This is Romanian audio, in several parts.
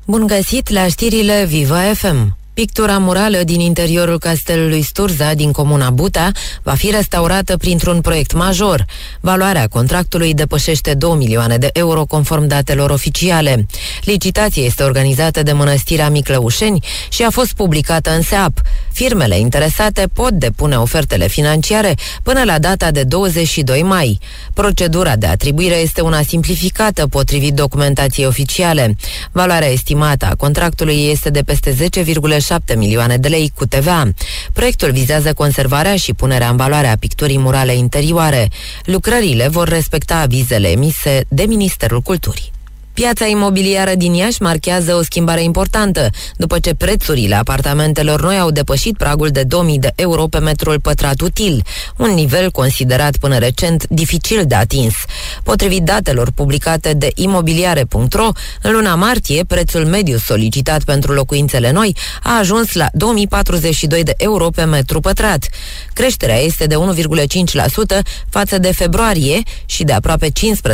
Bun găsit la știrile Viva FM! Pictura murală din interiorul castelului Sturza din comuna Buta va fi restaurată printr-un proiect major. Valoarea contractului depășește 2 milioane de euro conform datelor oficiale. Licitația este organizată de Mănăstirea Miclăușeni și a fost publicată în SEAP. Firmele interesate pot depune ofertele financiare până la data de 22 mai. Procedura de atribuire este una simplificată potrivit documentației oficiale. Valoarea estimată a contractului este de peste 10,7 milioane de lei cu TVA. Proiectul vizează conservarea și punerea în valoare a picturii murale interioare. Lucrările vor respecta avizele emise de Ministerul Culturii. Piața imobiliară din Iași marchează o schimbare importantă, după ce prețurile apartamentelor noi au depășit pragul de 2000 de euro pe metrul pătrat util, un nivel considerat până recent dificil de atins. Potrivit datelor publicate de imobiliare.ro, în luna martie, prețul mediu solicitat pentru locuințele noi a ajuns la 2042 de euro pe metru pătrat. Creșterea este de 1,5% față de februarie și de aproape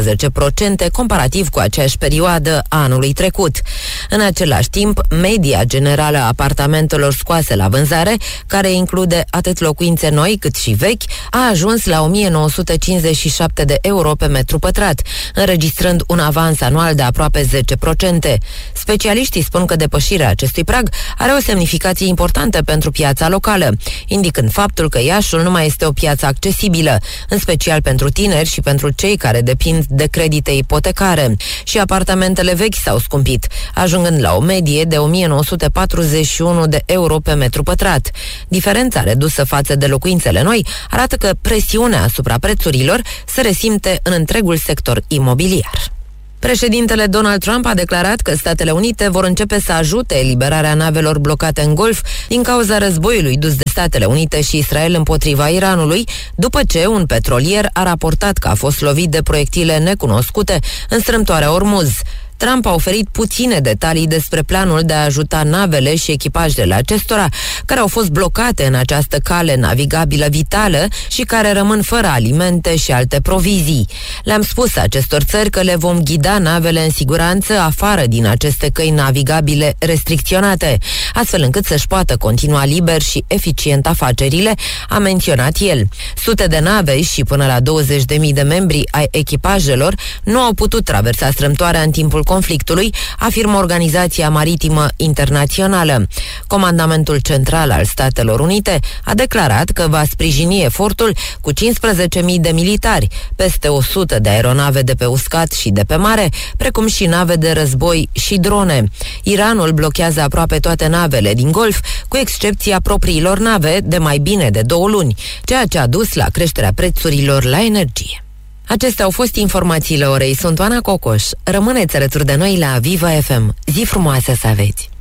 15% comparativ cu aceeași perioadă a anului trecut. În același timp, media generală a apartamentelor scoase la vânzare, care include atât locuințe noi cât și vechi, a ajuns la 1957 de euro pe metru pătrat, înregistrând un avans anual de aproape 10%. Specialiștii spun că depășirea acestui prag are o semnificație importantă pentru piața locală, indicând faptul că Iașul nu mai este o piață accesibilă, în special pentru tineri și pentru cei care depind de credite ipotecare. Și apartamentele vechi s-au scumpit, ajungând la o medie de 1941 de euro pe metru pătrat. Diferența redusă față de locuințele noi arată că presiunea asupra prețurilor se resimte în întregul sector imobiliar. Președintele Donald Trump a declarat că Statele Unite vor începe să ajute eliberarea navelor blocate în Golf din cauza războiului dus de Statele Unite și Israel împotriva Iranului, după ce un petrolier a raportat că a fost lovit de proiectile necunoscute în strâmtoarea Ormuz. Trump a oferit puține detalii despre planul de a ajuta navele și echipajele acestora care au fost blocate în această cale navigabilă vitală și care rămân fără alimente și alte provizii. Le-am spus acestor țări că le vom ghida navele în siguranță afară din aceste căi navigabile restricționate, astfel încât să-și poată continua liber și eficient afacerile, a menționat el. Sute de nave și până la 20.000 de membri ai echipajelor nu au putut traversa strâmtoarea în timpul conflictului, afirmă Organizația Maritimă Internațională. Comandamentul Central al Statelor Unite a declarat că va sprijini efortul cu 15.000 de militari, peste 100 de aeronave de pe uscat și de pe mare, precum și nave de război și drone. Iranul blochează aproape toate navele din Golf, cu excepția propriilor nave de mai bine de 2 luni, ceea ce a dus la creșterea prețurilor la energie. Acestea au fost informațiile orei. Sunt Oana Cocoș. Rămâneți alături de noi la Viva FM. Zi frumoasă să aveți!